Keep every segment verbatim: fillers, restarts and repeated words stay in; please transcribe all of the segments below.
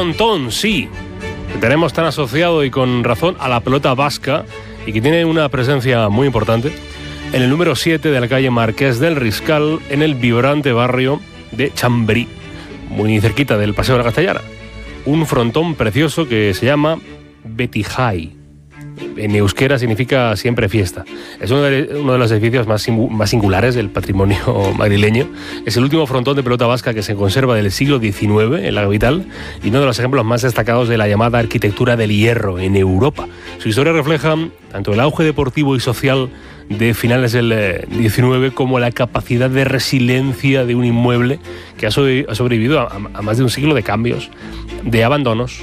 frontón, sí, que tenemos tan asociado y con razón a la pelota vasca y que tiene una presencia muy importante en el número siete de la calle Marqués del Riscal, en el vibrante barrio de Chamberí, muy cerquita del Paseo de la Castellana. Un frontón precioso que se llama Betijai. En euskera significa siempre fiesta. Es uno de, uno de los edificios más, más singulares del patrimonio madrileño. Es el último frontón de pelota vasca que se conserva del siglo diecinueve en la capital y uno de los ejemplos más destacados de la llamada arquitectura del hierro en Europa. Su historia refleja tanto el auge deportivo y social de finales del diecinueve como la capacidad de resiliencia de un inmueble que ha sobrevivido a, a más de un siglo de cambios, de abandonos,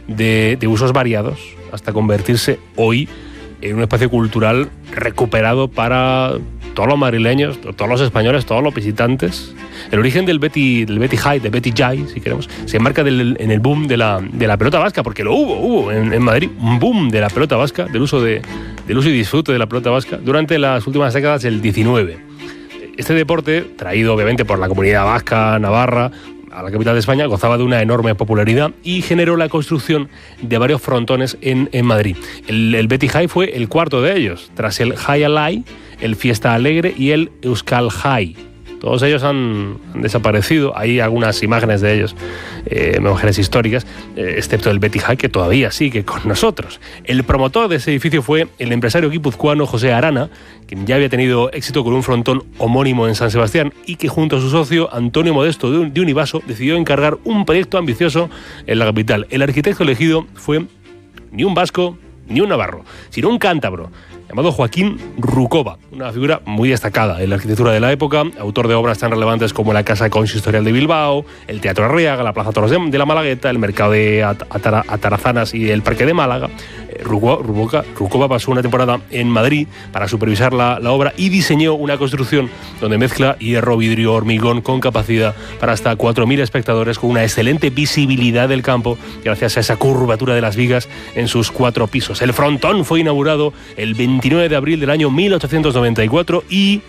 de, de usos variados, hasta convertirse hoy en un espacio cultural recuperado para todos los madrileños, todos los españoles, todos los visitantes. El origen del Betty, del Betijai, de Betijai, si queremos, se enmarca del, en el boom de la, de la pelota vasca, porque lo hubo, hubo en, en Madrid un boom de la pelota vasca, del uso, de, del uso y disfrute de la pelota vasca durante las últimas décadas del diecinueve. Este deporte, traído obviamente por la comunidad vasca, navarra, a la capital de España, gozaba de una enorme popularidad y generó la construcción de varios frontones en, en Madrid. El, el Betijai fue el cuarto de ellos, tras el Jai Alai, el Fiesta Alegre y el Euskal Jai. Todos ellos han, han desaparecido. Hay algunas imágenes de ellos, eh, imágenes históricas, eh, excepto el Betijai, que todavía sigue con nosotros. El promotor de ese edificio fue el empresario guipuzcoano José Arana, quien ya había tenido éxito con un frontón homónimo en San Sebastián y que junto a su socio Antonio Modesto de, de Univaso decidió encargar un proyecto ambicioso en la capital. El arquitecto elegido fue ni un vasco ni un navarro, sino un cántabro llamado Joaquín Rucova, una figura muy destacada en la arquitectura de la época, autor de obras tan relevantes como la Casa Consistorial de Bilbao, el Teatro Arriaga, la Plaza Toros de la Malagueta, el Mercado de Atara, Atarazanas y el Parque de Málaga. Rucova, Rucova pasó una temporada en Madrid para supervisar la, la obra y diseñó una construcción donde mezcla hierro, vidrio, hormigón con capacidad para hasta cuatro mil espectadores, con una excelente visibilidad del campo gracias a esa curvatura de las vigas en sus cuatro pisos. El frontón fue inaugurado el veintinueve de abril del año mil ochocientos noventa y cuatro y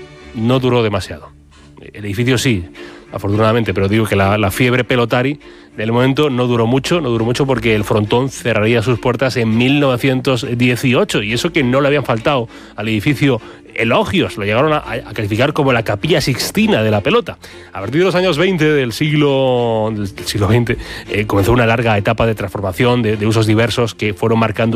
no duró demasiado. El edificio sí, afortunadamente, pero digo que la, la fiebre pelotari del momento no duró mucho, no duró mucho porque el frontón cerraría sus puertas en mil novecientos dieciocho, y eso que no le habían faltado al edificio elogios, lo llegaron a, a calificar como la Capilla Sixtina de la pelota. A partir de los años veinte del siglo, del siglo veinte eh, comenzó una larga etapa de transformación, de, de usos diversos que fueron marcando